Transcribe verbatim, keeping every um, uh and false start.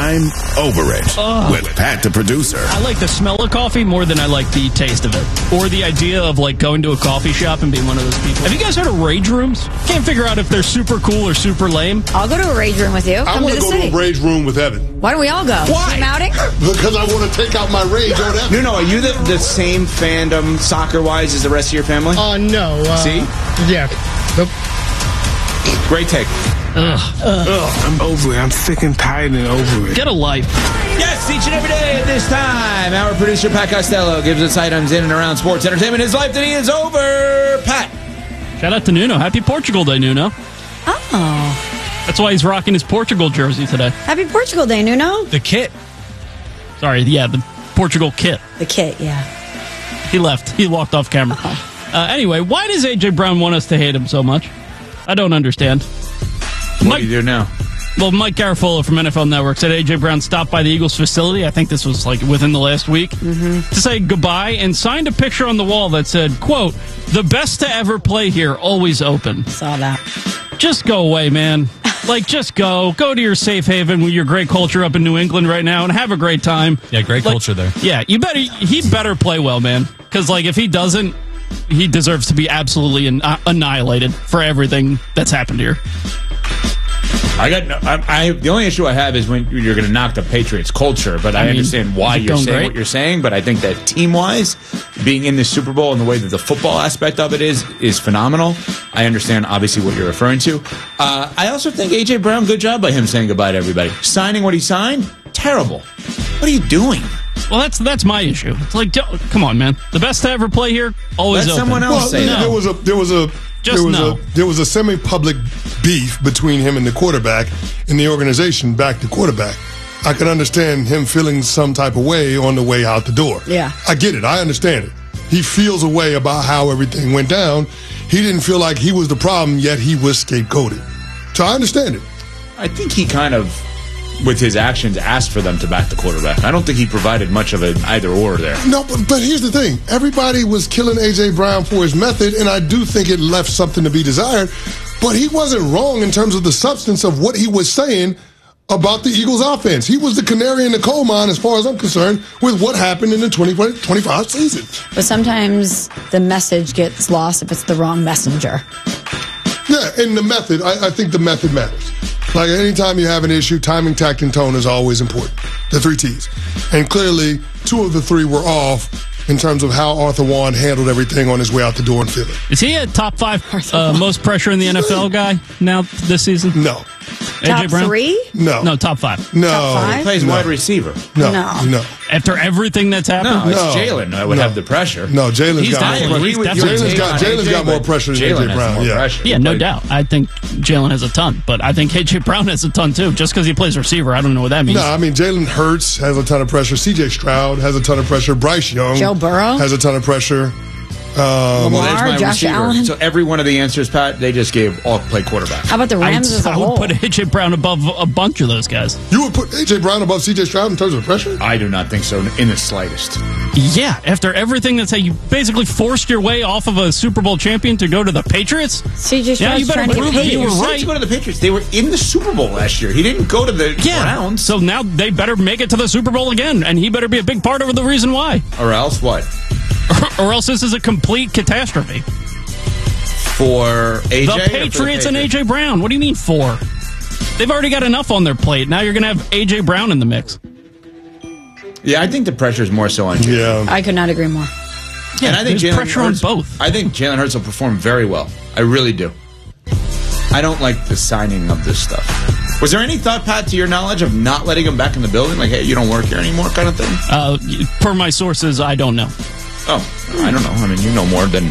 I'm over it Ugh. with Pat, the producer. I like the smell of coffee more than I like the taste of it. Or the idea of like going to a coffee shop and being one of those people. Have you guys heard of rage rooms? Can't figure out if they're super cool or super lame. I'll go to a rage room with you. I Come want to to the go city. to a rage room with Evan. Why don't we all go? Why? Team outing? Because I want to take out my rage on Evan. No, no, are you the, the same fandom soccer-wise as the rest of your family? Uh, no. Uh, See? Yeah. Nope. Great take. Ugh. Ugh, I'm over it. I'm sick and tired and over it. Get a life. Yes, each and every day at this time, our producer Pat Costello gives us items in and around sports, entertainment, his life that he is over. Pat. Shout out to Nuno. Happy Portugal Day, Nuno. Oh. That's why he's rocking his Portugal jersey today. Happy Portugal Day, Nuno. The kit. Sorry, yeah, the Portugal kit. The kit, yeah. He left. He walked off camera. Oh. Uh, anyway, why does A J. Brown want us to hate him so much? I don't understand. What Mike, do you do now? Well, Mike Garafolo from N F L Network said A J. Brown stopped by the Eagles facility. I think this was like within the last week mm-hmm. to say goodbye and signed a picture on the wall that said, quote, "The best to ever play here, always open." Saw that. Just go away, man. Like, just go. Go to your safe haven with your great culture up in New England right now and have a great time. Yeah, great like, culture there. Yeah, you better. He better play well, man. Because, like, if he doesn't, he deserves to be absolutely an, uh, annihilated for everything that's happened here. I got no, I, I. The only issue I have is when you're going to knock the Patriots culture, but I, I mean, understand why is it you're going saying great? what you're saying. But I think that team-wise, being in the Super Bowl and the way that the football aspect of it is is phenomenal. I understand obviously what you're referring to. Uh, I also think A J. Brown, good job by him saying goodbye to everybody. Signing what he signed, terrible. What are you doing? Well, that's that's my issue. It's like, don't- come on, man. The best to ever play here, always Let open. someone else Well, say no. that. there was a there was a Just there was no. a there was a semi-public beef between him and the quarterback in the organization back to quarterback. I can understand him feeling some type of way on the way out the door. Yeah. I get it. I understand it. He feels a way about how everything went down. He didn't feel like he was the problem, yet he was scapegoated. So I understand it. I think he kind of, with his actions, asked for them to back the quarterback. I don't think he provided much of an either or there. No, but, but here's the thing. Everybody was killing A J. Brown for his method, and I do think it left something to be desired. But he wasn't wrong in terms of the substance of what he was saying about the Eagles offense. He was the canary in the coal mine, as far as I'm concerned, with what happened in the twenty twenty-five season. But sometimes the message gets lost if it's the wrong messenger. Yeah, and the method, I, I think the method matters. Like, anytime you have an issue, timing, tact, and tone is always important. The three T's. And clearly, two of the three were off in terms of how Arthur Warren handled everything on his way out the door in Philly. Is he a top five uh, most pressure in the N F L guy now this season? No. A J. Top Brown? three? No. No, top five. No. Top five? He plays No. wide receiver. No. No. No. After everything that's happened? No, it's No. Jalen that would No. have the pressure. No, Jalen's He's got not- more pressure. he's definitely- Jalen's got, Jalen's got more pressure than A J. Jalen has Brown. more Yeah. pressure. Yeah, He no played- doubt. I think Jalen has a ton, but I think A J. Brown has a ton too. Just because he plays receiver, I don't know what that means. No, I mean, Jalen Hurts has a ton of pressure. C J. Stroud has a ton of pressure. Bryce Young Joe Burrow? has a ton of pressure. Um, Well, there's Lamar, my Josh receiver. Allen. So every one of the answers, Pat, they just gave all play quarterback. How about the I would, Rams as a I would whole? put A J. Brown above a bunch of those guys. you would put A J. Brown above C J. Stroud in terms of pressure? I do not think so in the slightest. Yeah, after everything that's how you basically forced your way off of a Super Bowl champion to go to the Patriots. C J Yeah, Stroud's you better trying to get prove that paid. you were He said right. to go to the Patriots. They were in the Super Bowl last year. He didn't go to the Yeah, Browns. so now they better make it to the Super Bowl again, and he better be a big part of the reason why. Or else what? Or else this is a complete catastrophe. For A J? The or for the Patriots and A Patriots? J. Brown. What do you mean for? They've already got enough on their plate. Now you're going to have A J. Brown in the mix. Yeah, I think the pressure is more so on Jalen. Yeah. I could not agree more. Yeah, and I think there's Jalen pressure Hurts, on both. I think Jalen Hurts will perform very well. I really do. I don't like the signing of this stuff. Was there any thought, Pat, to your knowledge of not letting him back in the building? Like, hey, you don't work here anymore kind of thing? Uh, per my sources, I don't know. Oh, I don't know. I mean, you know more than